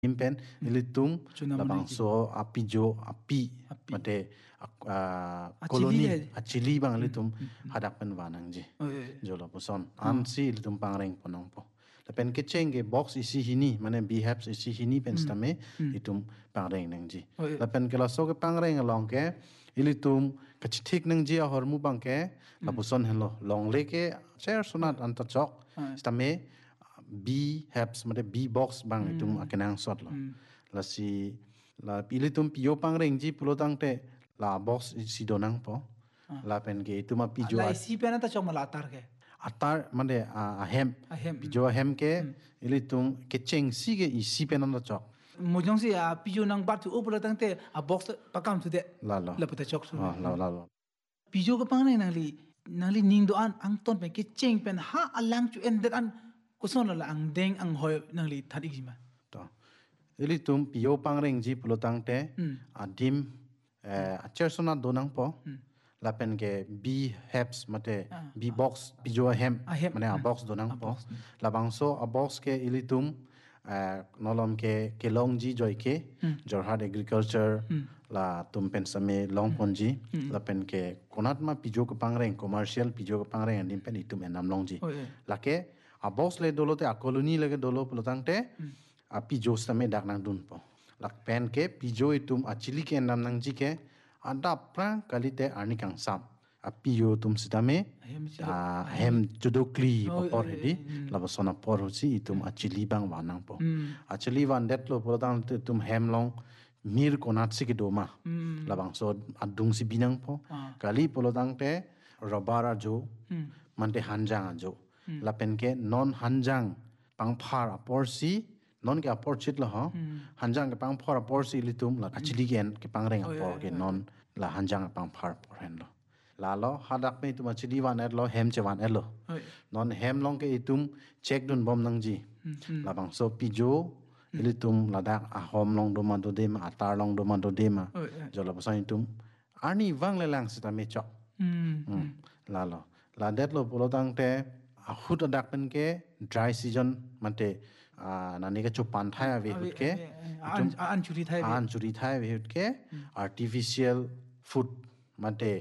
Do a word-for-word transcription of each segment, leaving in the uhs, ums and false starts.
impen ilitum Chuna labang manai so api jo api Api. mate Achili koloni hai. achili bang ilitum hadak pen wanang ji Oh, eh. jola poson ansi ilitum pangreng ponong po lapen kecheng ke box isi hini mane behaves isi hini pen stame itum pangreng nang ji Oh, eh. lapen ke laso ke pangreng along ke ilitum kachithik nang ji hormu bang ke lapuson hello long leke chair sunat anta chok Ah. stame B helps mate B box bang itum akenang sot lo la si la pilitum pio pangreng ji pulotang te la box si donang po la pen ke ituma pijo La isi pe na ta chok malatar ke. atar mande a hem Ahem, pijo hem ke ilitum ke cheng si ke isi pen na chok Mojong si a pijo nang bat u pula tang te a box pakam tu de. la lo La puta chok su. ah la la lo Pijo ka pang nang li nang li ning do an ang ton pe ke cheng pen ha alang chu en dat an kuson la ang deng ang hoy nang li thadi jima. to ilitum pio pangreng ji pulotang te adim a chersona donang po la pen ke B helps mate B box pijo hem Ahem. mane a box donang po la bangso a box ke ilitum nolom ke kelong ji joy ke jorhat agriculture la tum pen same long ponji la pen ke konat ma pijo ke pangreng commercial pijo ke pangreng andim pen itum enam long ji Oh, eh. la ke a box le dolo te a colony le ke dolo pulotang te a pijo stame dak nang dun po lak pen ke pijo itum a chili ke nam nang ji ke ada prang kalite arni kang sam a pijo tum sitame Ahem si- a hem judokli Oh, papor eh, hedi laba sona por si itum a chili bang wanang po a chili wan det lo pulotang te tum hem long mir konat si ke doma labang so adung si binang po kali pulotang te robara jo mante hanjang jo lapen ke non hanjang pangphar apor si non ke apor chit la ha hanjang ke pangphar apor si litum la achili gen ke pangreng apor ke non la hanjang pangphar por hen lo la lo hadak me tu achili wan et lo hem che wan et lo Oh, non hem long ke itum check dun bom nang ji la bang so pijo ilitum ladak a hom long do ma do dem atar long do ma do dem Oh, eh. jola pasai itum ani wang le lang sita me chok Hmm. la lo la det lo polotang te a hut adak pen ke dry season mate a nani ke chupan thai ave hut ke an an churi thai an churi thai ave hut ke artificial food mate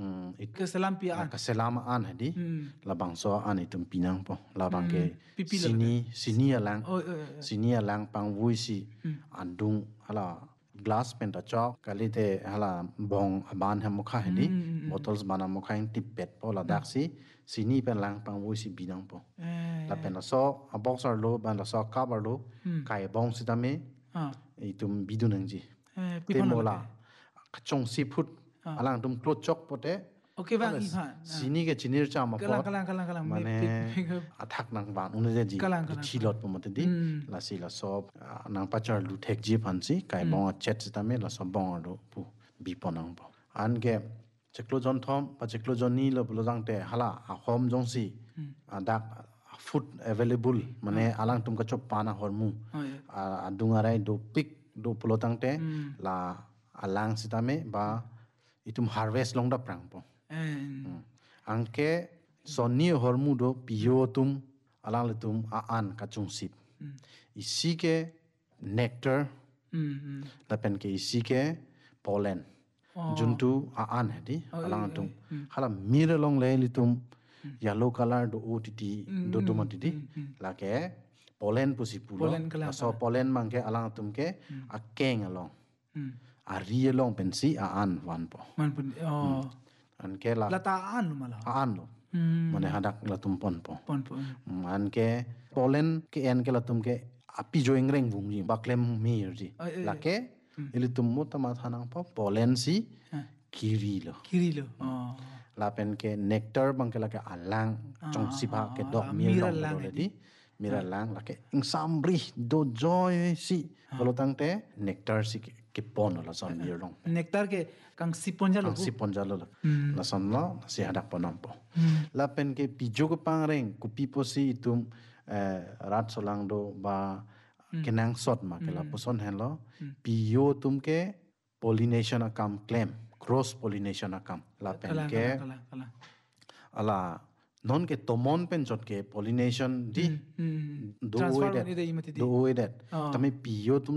ik ke salam pi an. ka selam an hadi labang so an itum pinang po labang ke Pipi la sini sini alang Oh, eh, eh. sini alang pang vui si andung hala glass pen ta chok kalite hala bong aban ham mukha hedi bottles bana mukha in tipet po la dak si sini pen lang pang vui si binang po Eh. la pen la so a boxer lo ban la so cover lo kai bong si tame Ah. itum bidunang ji Eh, te pipan mola la. kachong si phut alang tum klot chok pote Okay bang ipan. sini ke chinir cha ma Kalang pot kalang kalang kalang. mane athak nang ban unu je ji Kalang, kalang, thilot po mate di la si la so nang pachar lu thek ji phan si kai bong a chet si tame la so bong ro pu bi ponang po an ge cheklo jon thom pa cheklo jon ni lo lo jang te hala a hom jong si dak food available mane alang tum ka chop pana hormu Oh, yeah. adungarai do pik do pulotang te la alang si tame ba itum harvest long da prang po And angke sonni hormu do piyotum alang letum a an kachung sip isi ke nectar mm, lapen ke isi ke pollen juntu a an hedi Oh, alang eh, tum hala mira long le litum yellow color do ott do do matidi la ke pollen pusi pulo Pollen kalang so pollen mangke alang tum ke a keng along a rie long pensi a an wan po man pun oh an ke la lataan lu malah. a an lo mane hadak la tum pon po Pon pon. an ke pollen ke en ke la tum ke api jo engreng bung ji baklem mir ji Oh, eh, la ke ili tum mo tama thanang po pollen si kiri lo Kiri lu. Oh. la pen ke nectar bang ke la ke alang chong siba ke dok ah, mir mira long lang do le edi. di mira lang la ke ing sambri do joy si kalau tang te nectar si ke ke pon la son mir long Nektar ke kang sipon jalu. ang si ponjalo la la son lo si hadak ponam po la pen ke pijo ko pangreng ku pipo si itum eh, rat solang do ba kenang sot ma ke la poson hen lo piyo tum ke pollination akam claim cross pollination akam la pen Kalang ke kalang kalang kalang. ala non ke tomon pen jot ke pollination di do Transfer oedet ni de imati di. do oedet Ah. tame piyo tum